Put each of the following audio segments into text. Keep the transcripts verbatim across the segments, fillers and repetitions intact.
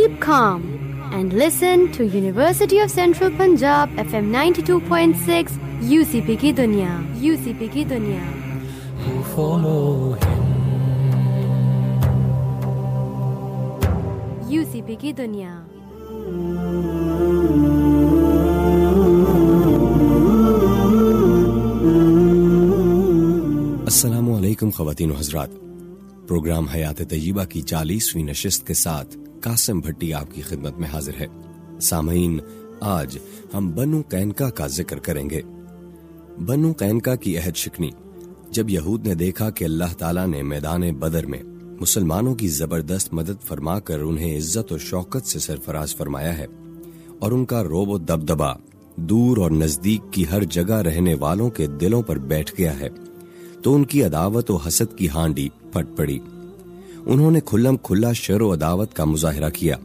keep calm and listen to University of Central Punjab F M ninety-two point six U C P की दुनिया U C P की दुनिया. Follow him. U C P की दुनिया. अस्सलामु अलैकुम ख़वातीन व हज़रात. प्रोग्राम हयात तय्यबा की चालीसवीं नशिस्त के साथ कासिम भट्टी आपकी खिदमत में हाजिर है. सामईन, आज हम बनु कैनका का जिक्र करेंगे. बनु कैनका की अहद शिकनी. जब यहूद ने देखा कि अल्लाह ताला ने मैदान बदर में मुसलमानों की जबरदस्त मदद फरमाकर उन्हें इज्जत और शौकत से सरफराज फरमाया है और उनका रोब व दबदबा दूर और नजदीक की हर जगह रहने वालों के दिलों पर बैठ गया है, तो उनकी अदावत और हसद की हांडी फट पड़ी. उन्होंने खुल्लम खुल्ला शर व अदावत का मुजाहिरा किया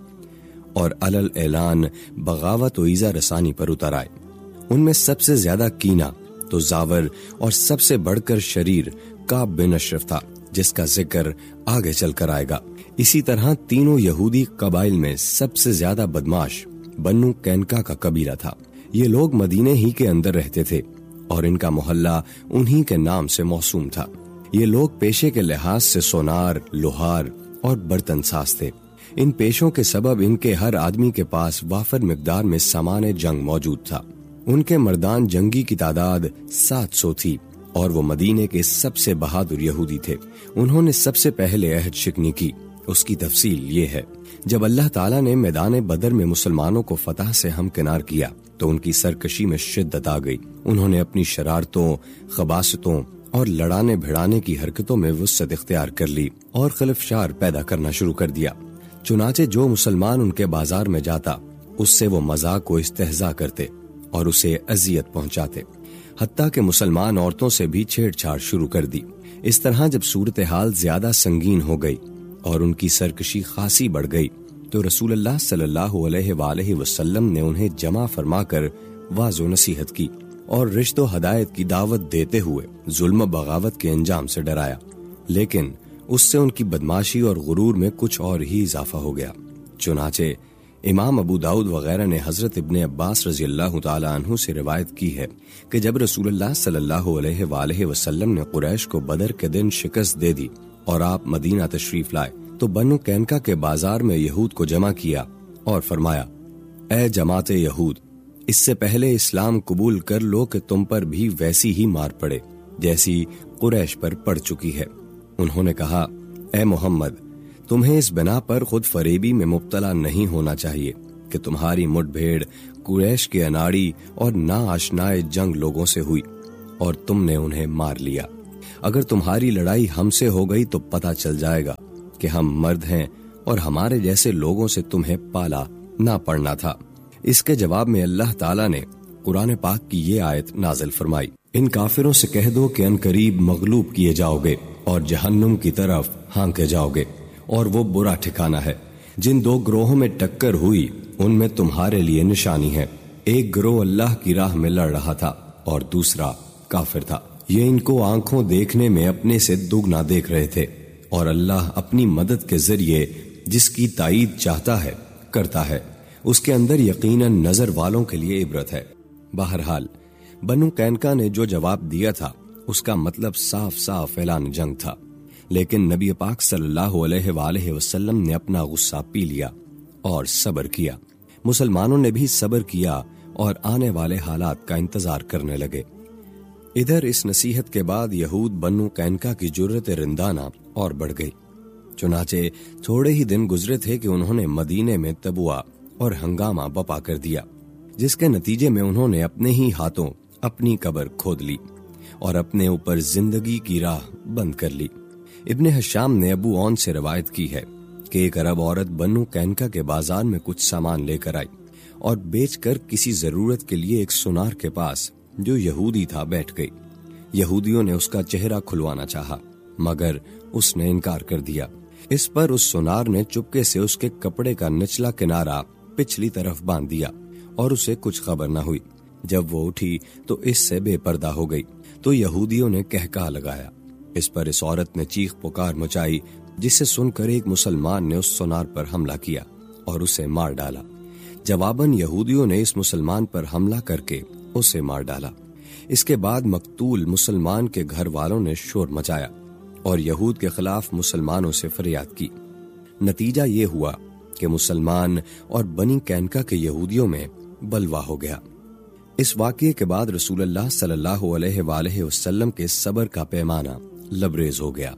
और अलल ऐलान बगावत व ईजा रसानी पर उतर आए. उनमें सबसे ज्यादा कीना तो जावर और सबसे बढ़कर शरीर काब बिन अशरफ था, जिसका जिक्र आगे चलकर आएगा. इसी तरह तीनों यहूदी कबाइल में सबसे ज्यादा बदमाश बन्नू कैनका का कबीला था. ये लोग मदीने ही के अंदर रहते थे और इनका मोहल्ला उन्हीं के नाम से मौसूम था. ये लोग पेशे के लिहाज से सोनार, लोहार और बर्तन साज थे. इन पेशों के सबब इनके हर आदमी के पास वाफर मिकदार में सामान जंग मौजूद था. उनके मर्दान जंगी की तादाद सात सौ थी और वो मदीने के सबसे बहादुर यहूदी थे. उन्होंने सबसे पहले अहद शिकनी की. उसकी तफसील ये है. जब अल्लाह ताला ने मैदान बदर में मुसलमानों को फतह से हमकिनार किया तो उनकी सरकशी में शिद्दत आ गई. उन्होंने अपनी शरारतों, खबासतों और लड़ाने भिड़ाने की हरकतों में वुस्अत इख्तियार कर ली और खलफशार पैदा करना शुरू कर दिया. चुनाचे जो मुसलमान उनके बाजार में जाता उससे वो मजाक व इस्तेहजा करते और उसे अजियत पहुंचाते. हत्ता के मुसलमान औरतों से भी छेड़छाड़ शुरू कर दी. इस तरह जब सूरत हाल ज्यादा संगीन हो गई और उनकी सरकशी खासी बढ़ गई तो रसूलुल्लाह सल्लल्लाहु अलैहि वसल्लम ने उन्हें जमा फरमाकर वाज़ो नसीहत की और रिश्तो हदायत की दावत देते हुए जुल्म बगावत के अंजाम से डराया. लेकिन उससे उनकी बदमाशी और गुरूर में कुछ और ही इजाफा हो गया. चुनाचे इमाम अबू दाऊद वगैरह ने हजरत इब्ने अब्बास रजी अल्लाह तआला अन्हु से रिवायत की है कि जब रसूलुल्लाह सल्लल्लाहु अलैहि वसल्लम ने कुरैश को बदर के दिन शिकस्त दे दी और आप मदीना तशरीफ लाए तो बनु कैनका के बाजार में यहूद को जमा किया और फरमाया, ए जमाते यहूद, इससे पहले इस्लाम कबूल कर लो कि तुम पर भी वैसी ही मार पड़े जैसी कुरैश पर पड़ चुकी है. उन्होंने कहा, ए मोहम्मद, तुम्हें इस बिना पर खुद फरेबी में मुब्तला नहीं होना चाहिए कि तुम्हारी मुठभेड़ कुरैश के अनाड़ी और ना आशनाए जंग लोगों से हुई और तुमने उन्हें मार लिया. अगर तुम्हारी लड़ाई हमसे हो गई तो पता चल जाएगा कि हम मर्द हैं और हमारे जैसे लोगों से तुम्हें पाला ना पड़ना था. इसके जवाब में अल्लाह ताला ने कुरान पाक की ये आयत नाजिल फरमाई, इन काफिरों से कह दो कि अनकरीब मगलूब किए जाओगे और जहन्नुम की तरफ हांके जाओगे और वो बुरा ठिकाना है. जिन दो ग्रोहों में टक्कर हुई उनमें तुम्हारे लिए निशानी है. एक ग्रोह अल्लाह की राह में लड़ रहा था और दूसरा काफिर था. ये इनको आंखों देखने में अपने से दुगना देख रहे थे और अल्लाह अपनी मदद के जरिए जिसकी ताईद चाहता है करता है. उसके अंदर यकीनन नजर वालों के लिए इबरत है. बहरहाल बनु कैनका ने जो जवाब दिया था उसका मतलब साफ साफ ऐलान जंग था. लेकिन नबी पाक सल्लल्लाहु अलैहि वसल्लम ने अपना गुस्सा पी लिया और सब्र किया. मुसलमानों ने भी सब्र किया और आने वाले हालात का इंतजार करने लगे. इधर इस नसीहत के बाद यहूद बनु कैनका की जुर्रत रिंदाना और बढ़ गई. चुनाचे थोड़े ही दिन गुजरे थे कि उन्होंने मदीने में तबुआ और हंगामा बपा कर दिया, जिसके नतीजे में उन्होंने अपने ही हाथों अपनी कब्र खोद ली और अपने ऊपर जिंदगी की राह बंद कर ली. इब्ने हशाम ने अबू औन से रवायत की है कि एक अरब औरत बनु कैनका के बाजार में कुछ सामान लेकर आई और बेचकर किसी जरूरत के लिए एक सुनार के पास जो यहूदी था बैठ गई. यहूदियों ने उसका चेहरा खुलवाना चाहा मगर उसने इनकार कर दिया. इस पर उस सुनार ने चुपके से उसके कपड़े का निचला किनारा पिछली तरफ बांध दिया और उसे कुछ खबर न हुई. जब वो उठी तो इससे बेपर्दा हो गई तो यहूदियों ने कहका लगाया. इस पर इस औरत ने चीख पुकार मचाई, जिसे सुनकर एक मुसलमान ने उस सुनार पर हमला किया اور اسے مار ڈالا۔ جواباً یہودیوں نے اس مسلمان پر حملہ کر کے اسے مار ڈالا۔ اس کے بعد مقتول مسلمان کے گھر والوں نے شور مچایا اور یہود کے خلاف مسلمانوں سے فریاد کی۔ نتیجہ یہ ہوا کہ مسلمان اور بنی کینکا کے یہودیوں میں بلوا ہو گیا۔ اس واقعے کے بعد رسول اللہ صلی اللہ علیہ وآلہ وسلم کے صبر کا پیمانہ لبریز ہو گیا۔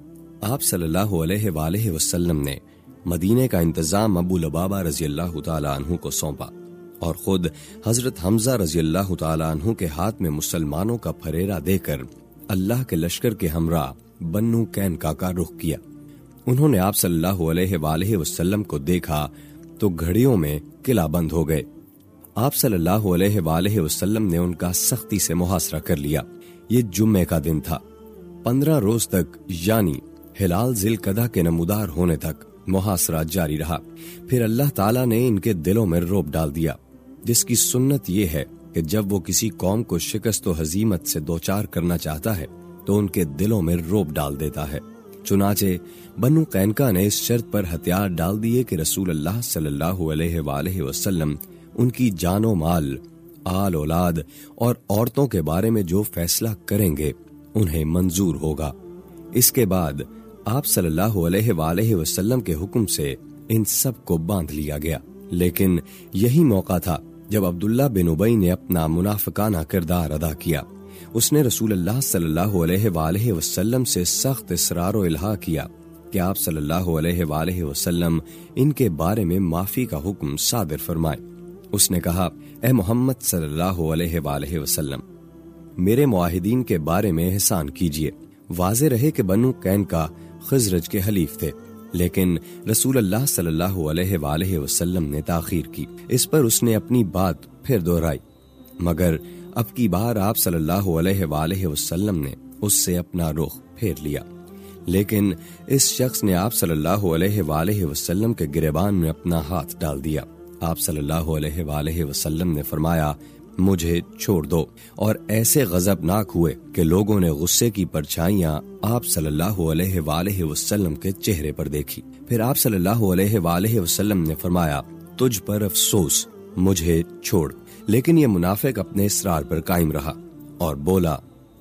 آپ صلی اللہ علیہ وآلہ وسلم نے مدینے کا انتظام ابو لبابہ رضی اللہ تعالیٰ عنہ کو سونپا اور خود حضرت حمزہ رضی اللہ تعالیٰ عنہ کے ہاتھ میں مسلمانوں کا پھریرا دے کر اللہ کے لشکر کے ہمراہ بنو کینکا کا رخ کیا۔ انہوں نے آپ صلی اللہ علیہ وآلہ وسلم کو دیکھا تو گھڑیوں میں قلعہ بند ہو گئے۔ آپ صلی اللہ علیہ وآلہ وسلم نے ان کا سختی سے محاصرہ کر لیا۔ یہ جمعے کا دن تھا۔ پندرہ روز تک یعنی ہلال ذی القعدہ کے نمودار ہونے تک محاصرہ جاری رہا۔ پھر اللہ تعالیٰ نے ان کے دلوں میں رعب ڈال دیا، جس کی سنت یہ ہے کہ جب وہ کسی قوم کو شکست و ہزیمت سے دوچار کرنا چاہتا ہے تو ان کے دلوں میں رعب ڈال دیتا ہے۔ چنانچہ بنو قینقاع نے اس شرط پر ہتھیار ڈال دیے کہ رسول اللہ صلی اللہ علیہ وآلہ وسلم ان کی جان و مال، آل اولاد اور عورتوں کے بارے میں جو فیصلہ کریں گے انہیں منظور ہوگا۔ اس کے بعد آپ صلی اللہ علیہ وآلہ وسلم کے حکم سے ان سب کو باندھ لیا گیا۔ لیکن یہی موقع تھا جب عبداللہ بن ابی نے اپنا منافقانہ کردار ادا کیا۔ اس نے رسول اللہ صلی اللہ علیہ وآلہ وسلم سے سخت اصرار و الحاح کیا کہ آپ صلی اللہ علیہ وآلہ وسلم ان کے بارے میں معافی کا حکم صادر فرمائے۔ اس نے کہا، اے محمد صلی اللہ علیہ وآلہ وسلم، میرے معاہدین کے بارے میں احسان کیجیے۔ واضح رہے کہ بنو قینقاع خزرج کے حلیف تھے، لیکن رسول اللہ صلی اللہ علیہ وآلہ وسلم نے تاخیر کی۔ اس پر اس نے اپنی بات پھر دہرائی، مگر اب کی بار آپ صلی اللہ علیہ وآلہ وسلم نے اس سے اپنا رخ پھیر لیا۔ لیکن اس شخص نے آپ صلی اللہ علیہ وآلہ وسلم کے گریبان میں اپنا ہاتھ ڈال دیا۔ آپ صلی اللہ علیہ وآلہ وسلم نے فرمایا، مجھے چھوڑ دو، اور ایسے غضبناک ہوئے کہ لوگوں نے غصے کی پرچھائیاں آپ صلی اللہ علیہ وآلہ وسلم کے چہرے پر دیکھی۔ پھر آپ صلی اللہ علیہ وآلہ وسلم نے فرمایا، تجھ پر افسوس، مجھے چھوڑ۔ لیکن یہ منافق اپنے اصرار پر قائم رہا اور بولا،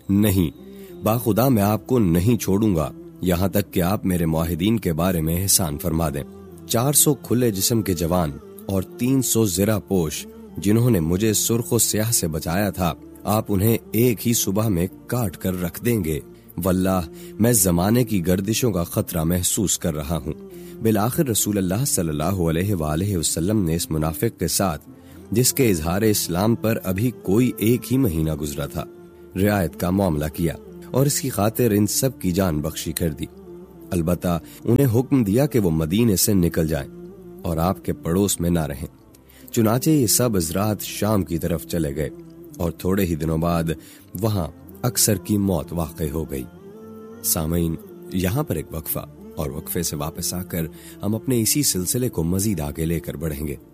نہیں، باخدا میں آپ کو نہیں چھوڑوں گا یہاں تک کہ آپ میرے معاہدین کے بارے میں احسان فرما دیں۔ چار سو کھلے جسم کے جوان اور تین سو زرہ پوش جنہوں نے مجھے سرخ و سیاہ سے بچایا تھا، آپ انہیں ایک ہی صبح میں کاٹ کر رکھ دیں گے۔ واللہ میں زمانے کی گردشوں کا خطرہ محسوس کر رہا ہوں۔ بالآخر رسول اللہ صلی اللہ علیہ وآلہ وسلم نے اس منافق کے ساتھ، جس کے اظہار اسلام پر ابھی کوئی ایک ہی مہینہ گزرا تھا، رعایت کا معاملہ کیا اور اس کی خاطر ان سب کی جان بخشی کر دی۔ البتہ انہیں حکم دیا کہ وہ مدینے سے نکل جائیں اور آپ کے پڑوس میں نہ رہیں۔ چنانچہ یہ سب حضرات شام کی طرف چلے گئے اور تھوڑے ہی دنوں بعد وہاں اکثر کی موت واقع ہو گئی۔ سامعین، یہاں پر ایک وقفہ، اور وقفے سے واپس آ کر ہم اپنے اسی سلسلے کو مزید آگے لے کر بڑھیں گے۔